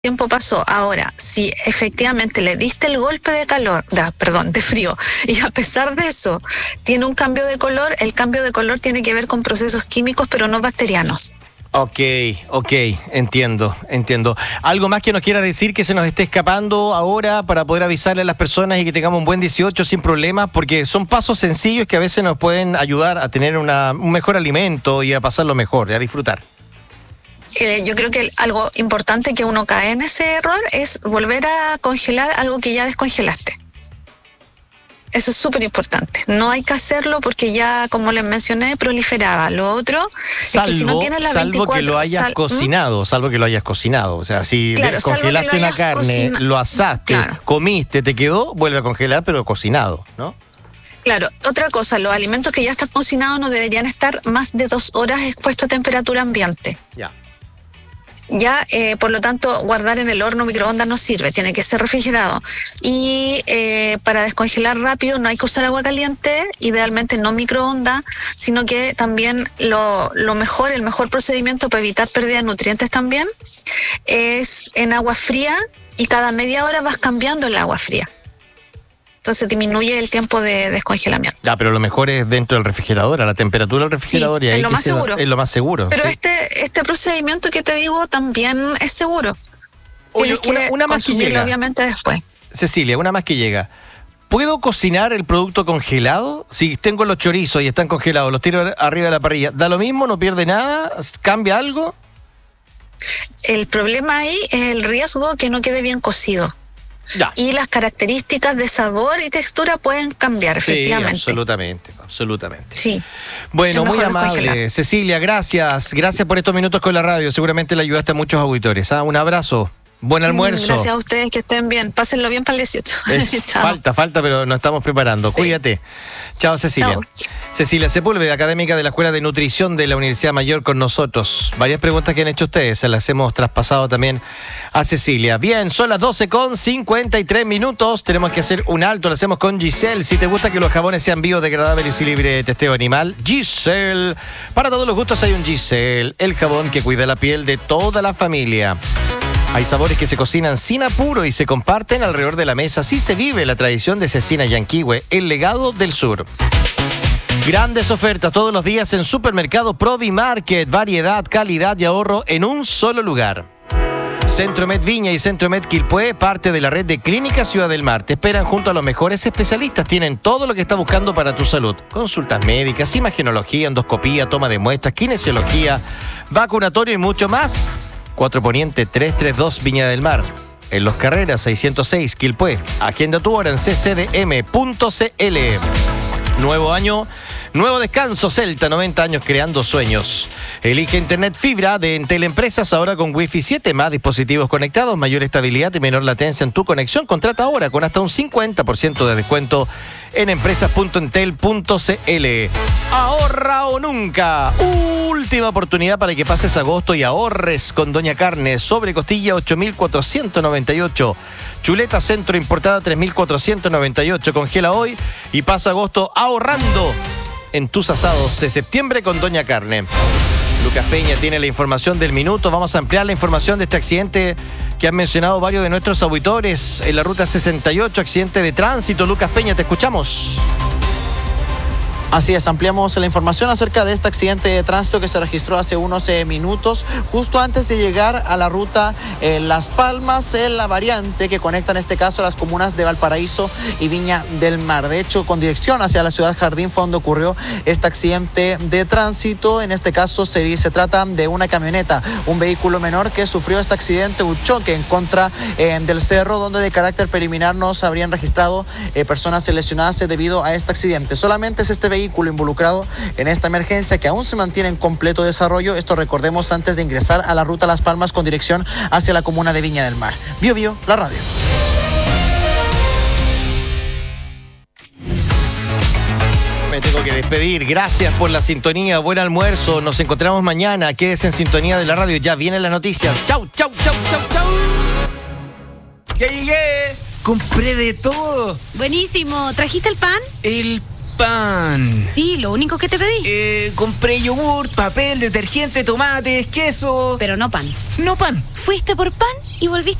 tiempo pasó. Ahora, si efectivamente le diste el golpe de frío, y a pesar de eso tiene un cambio de color, el cambio de color tiene que ver con procesos químicos, pero no bacterianos. Ok, entiendo. ¿Algo más que nos quiera decir que se nos esté escapando ahora para poder avisarle a las personas y que tengamos un buen 18 sin problemas? Porque son pasos sencillos que a veces nos pueden ayudar a tener un mejor alimento y a pasarlo mejor, y a disfrutar. Yo creo que algo importante que uno cae en ese error es volver a congelar algo que ya descongelaste. Eso es súper importante. No hay que hacerlo porque ya, como les mencioné, proliferaba. Lo otro es que si no tienes las 24... Salvo que lo hayas cocinado. O sea, si congelaste una carne, lo asaste, comiste, te quedó, vuelve a congelar, pero cocinado, ¿no? Claro. Otra cosa, los alimentos que ya están cocinados no deberían estar más de 2 horas expuestos a temperatura ambiente. Ya, por lo tanto, guardar en el horno o microondas no sirve, tiene que ser refrigerado. Y para descongelar rápido no hay que usar agua caliente, idealmente no microondas, sino que también el mejor procedimiento para evitar pérdida de nutrientes también es en agua fría, y cada media hora vas cambiando el agua fría. Entonces disminuye el tiempo de descongelamiento. Ya, pero lo mejor es dentro del refrigerador, a la temperatura del refrigerador. Sí, y ahí es lo más seguro. Pero sí, este procedimiento que te digo también es seguro. Oye, una más que llega, obviamente, después. Cecilia, una más que llega. ¿Puedo cocinar el producto congelado? Si tengo los chorizos y están congelados, los tiro arriba de la parrilla, ¿da lo mismo? ¿No pierde nada? ¿Cambia algo? El problema ahí es el riesgo que no quede bien cocido. Ya. Y las características de sabor y textura pueden cambiar, efectivamente. Sí, absolutamente. Sí. Bueno, muy amable. Cecilia, gracias por estos minutos con la radio. Seguramente le ayudaste a muchos auditores. Un abrazo. Buen almuerzo. Gracias a ustedes, que estén bien. Pásenlo bien para el 18. Falta, pero nos estamos preparando. Cuídate. Chao, Cecilia. Chao. Cecilia Sepúlveda, académica de la Escuela de Nutrición de la Universidad Mayor, con nosotros. Varias preguntas que han hecho ustedes, se las hemos traspasado también a Cecilia. Bien, son las 12:53. Tenemos que hacer un alto, lo hacemos con Giselle. Si te gusta que los jabones sean biodegradables y libre de testeo animal, Giselle. Para todos los gustos hay un Giselle, el jabón que cuida la piel de toda la familia. Hay sabores que se cocinan sin apuro y se comparten alrededor de la mesa. Así se vive la tradición de Cecina Yanquihue, el legado del sur. Grandes ofertas todos los días en Supermercado Provimarket. Variedad, calidad y ahorro en un solo lugar. Centromed Viña y Centromed Quilpué, parte de la red de Clínicas Ciudad del Mar. Te esperan junto a los mejores especialistas. Tienen todo lo que estás buscando para tu salud. Consultas médicas, imagenología, endoscopía, toma de muestras, kinesiología, vacunatorio y mucho más. 4 Poniente 332 Viña del Mar. En Los Carreras 606 Quilpué. Agenda tu hora en ccdm.cl. Nuevo año, nuevo descanso. Celta, 90 años creando sueños. Elige Internet Fibra de Entel Empresas, ahora con Wi-Fi 7, más dispositivos conectados, mayor estabilidad y menor latencia en tu conexión. Contrata ahora con hasta un 50% de descuento en empresas.entel.cl. Ahorra o nunca. Última oportunidad para que pases agosto y ahorres con Doña Carne. Sobre costilla 8.498. Chuleta Centro importada 3.498. Congela hoy y pasa agosto ahorrando en tus asados de septiembre con Doña Carne. Lucas Peña tiene la información del minuto. Vamos a ampliar la información de este accidente que han mencionado varios de nuestros auditores en la ruta 68, accidente de tránsito. Lucas Peña, te escuchamos. Así es, ampliamos la información acerca de este accidente de tránsito que se registró hace unos minutos, justo antes de llegar a la ruta Las Palmas, en la variante que conecta en este caso las comunas de Valparaíso y Viña del Mar. De hecho, con dirección hacia la ciudad Jardín fue donde ocurrió este accidente de tránsito. En este caso se trata de una camioneta, un vehículo menor que sufrió este accidente, un choque en contra del cerro, donde de carácter preliminar no se habrían registrado personas lesionadas debido a este accidente. Solamente es este vehículo involucrado en esta emergencia que aún se mantiene en completo desarrollo. Esto recordemos antes de ingresar a la ruta Las Palmas con dirección hacia la comuna de Viña del Mar. Bio, la radio. Me tengo que despedir. Gracias por la sintonía. Buen almuerzo. Nos encontramos mañana. Quédese en sintonía de la radio. Ya vienen las noticias. Chau. Ya llegué. Compré de todo. Buenísimo. ¿Trajiste el pan? El pan. Sí, lo único que te pedí. Compré yogurt, papel, detergente, tomates, queso. Pero no pan. No pan. Fuiste por pan y volviste